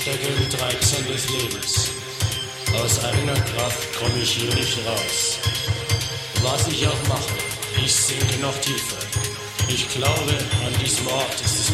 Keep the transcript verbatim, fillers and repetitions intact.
stecke im Treibsand des Lebens. Aus eigener Kraft komme ich hier nicht raus. Was ich auch mache, ich sinke noch tiefer. Ich glaube, an diesem Ort ist es